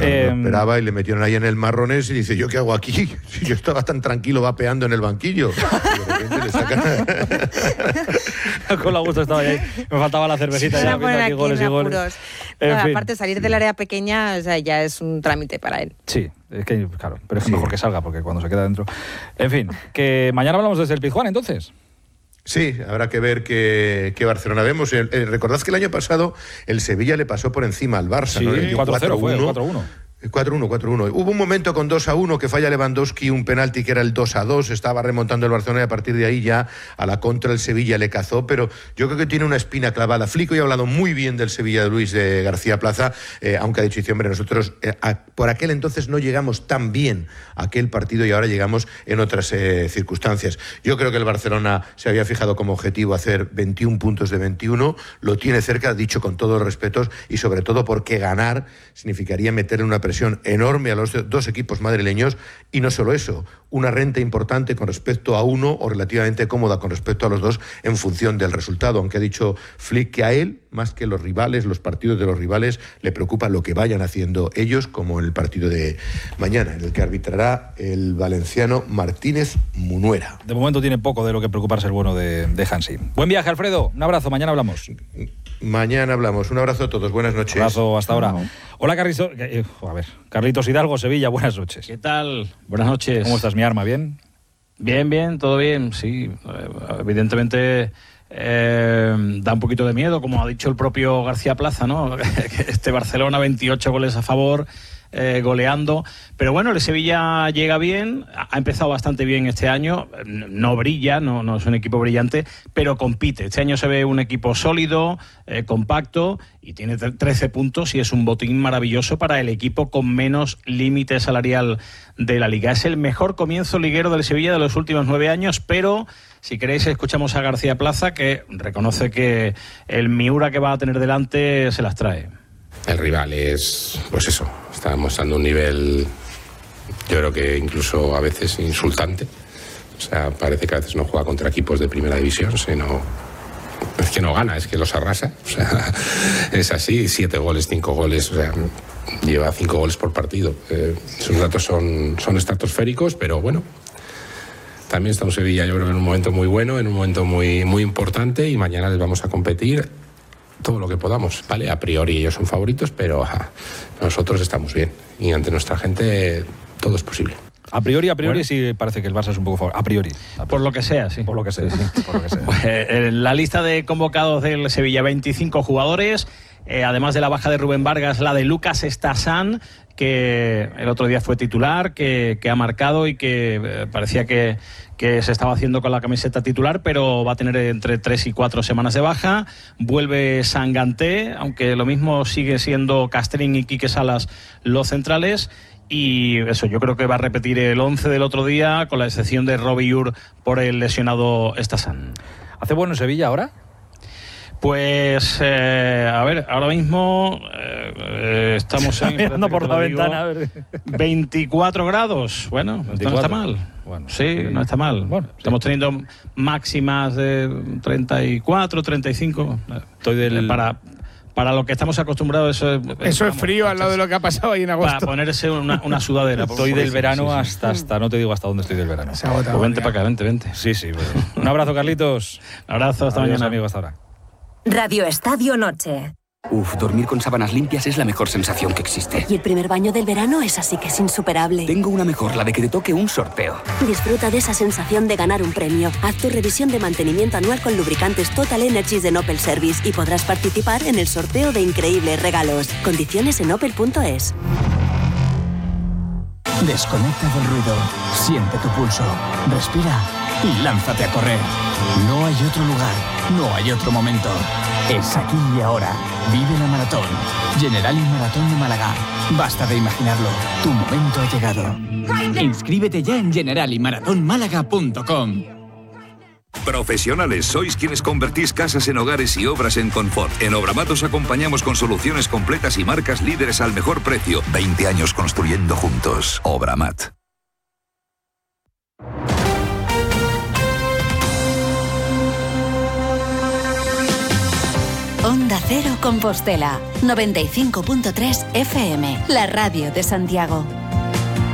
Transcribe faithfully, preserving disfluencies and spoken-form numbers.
no, eh, no esperaba y le metieron ahí en el Marrones y dice, ¿yo qué hago aquí? Si yo estaba tan tranquilo vapeando en el banquillo. Y de repente le sacan... Con la gusto estaba ahí. Me faltaba la cervecita. Sí, ya viendo aquí goles y goles. No, aparte, salir del área pequeña, o sea, ya es un trámite para él. Sí, es que, claro, pero es sí. mejor que salga, porque cuando se queda dentro... En fin, que mañana hablamos desde el Pizjuán, entonces. Sí, habrá que ver qué, qué Barcelona vemos. Eh, eh, recordad que el año pasado el Sevilla le pasó por encima al Barça, sí, ¿no? cuatro cero fue, cuatro uno. cuatro uno, cuatro uno. Hubo un momento con dos a uno que falla Lewandowski, un penalti que era el dos a dos, estaba remontando el Barcelona y a partir de ahí ya a la contra el Sevilla le cazó, pero yo creo que tiene una espina clavada. Flico ya ha hablado muy bien del Sevilla de Luis de García Plaza, eh, aunque ha dicho, hombre, nosotros eh, a, por aquel entonces no llegamos tan bien a aquel partido y ahora llegamos en otras eh, circunstancias. Yo creo que el Barcelona se había fijado como objetivo hacer veintiún puntos de veintiuno, lo tiene cerca, dicho con todos los respetos, y sobre todo porque ganar significaría meter en una presión enorme a los dos equipos madrileños, y no solo eso, una renta importante con respecto a uno o relativamente cómoda con respecto a los dos en función del resultado, aunque ha dicho Flick que a él, más que los rivales, los partidos de los rivales, le preocupa lo que vayan haciendo ellos, como en el partido de mañana, en el que arbitrará el valenciano Martínez Munuera. De momento tiene poco de lo que preocuparse el bueno de, de Hansi. Buen viaje, Alfredo, un abrazo, mañana hablamos. Mañana hablamos, un abrazo a todos, buenas noches. Un abrazo, hasta ahora. No. Hola, Carlitos, eh, a ver, Carlitos Hidalgo, Sevilla, buenas noches. ¿Qué tal? Buenas noches. ¿Cómo estás, mi arma? ¿Bien? Bien, bien, todo bien, sí. Evidentemente eh, da un poquito de miedo, como ha dicho el propio García Plaza, ¿no? Este Barcelona, veintiocho goles a favor, eh, goleando. Pero bueno, el Sevilla llega bien, ha empezado bastante bien este año, no brilla, no, no es un equipo brillante, pero compite. Este año se ve un equipo sólido, eh, compacto, y tiene trece puntos y es un botín maravilloso para el equipo con menos límite salarial de la Liga. Es el mejor comienzo liguero del Sevilla de los últimos nueve años, pero si queréis escuchamos a García Plaza, que reconoce que el Miura que va a tener delante se las trae. El rival es, pues eso, está mostrando un nivel, yo creo que incluso a veces insultante. O sea, parece que a veces no juega contra equipos de primera división, sino es que no gana, es que los arrasa. O sea, es así, siete goles, cinco goles, o sea, lleva cinco goles por partido. Eh, sus datos son, son estratosféricos, pero bueno, también está en Sevilla, yo creo que en un momento muy bueno, en un momento muy, muy importante, y mañana les vamos a competir todo lo que podamos, ¿vale? A priori ellos son favoritos, pero ajá, nosotros estamos bien y ante nuestra gente todo es posible. A priori, a priori bueno. Sí parece que el Barça es un poco favorito. A priori, a priori. Por lo que sea, sí. Por lo que sea, sí. Por lo que sea. Pues, la lista de convocados del Sevilla, veinticinco jugadores, eh, además de la baja de Rubén Vargas, la de Lucas Stassan, que el otro día fue titular, que, que ha marcado y que eh, parecía que, que se estaba haciendo con la camiseta titular, pero va a tener entre tres y cuatro semanas de baja. Vuelve Sanganté, aunque lo mismo sigue siendo Castrín y Quique Salas los centrales. Y eso, yo creo que va a repetir el once del otro día, con la excepción de Robbie Ur por el lesionado Stassan. ¿Hace bueno en Sevilla ahora? Pues, eh, a ver, ahora mismo eh, estamos en... mirando por la digo, ventana. A ver. veinticuatro grados, bueno, veinticuatro. No está mal. Bueno, sí, no está mal. Bueno, estamos sí. teniendo máximas de treinta y cuatro, treinta y cinco. Estoy del... Para... Para lo que estamos acostumbrados, eso es... Eso vamos, es frío al lado de lo que ha pasado ahí en agosto. Para ponerse una, una sudadera. Estoy del verano sí, sí. hasta, hasta... No te digo hasta dónde estoy del verano. Se agota, pues vente para acá, vente, vente. Sí, sí. Bueno. Un abrazo, Carlitos. Un abrazo, hasta Adiós, mañana. Amigo, hasta ahora. Radio Estadio Noche. Uf, dormir con sábanas limpias es la mejor sensación que existe. Y el primer baño del verano es así que es insuperable. Tengo una mejor, la de que te toque un sorteo. Disfruta de esa sensación de ganar un premio. Haz tu revisión de mantenimiento anual con lubricantes Total Energies de Opel Service y podrás participar en el sorteo de increíbles regalos. Condiciones en opel punto es. Desconecta del ruido, siente tu pulso, respira y lánzate a correr. No hay otro lugar, no hay otro momento. Es aquí y ahora. Vive la maratón. Generali Maratón de Málaga. Basta de imaginarlo. Tu momento ha llegado. Inscríbete ya en generali maratón málaga punto com. Profesionales, sois quienes convertís casas en hogares y obras en confort. En Obramat os acompañamos con soluciones completas y marcas líderes al mejor precio. veinte años construyendo juntos. Obramat. Onda Cero Compostela, noventa y cinco punto tres F M, la radio de Santiago.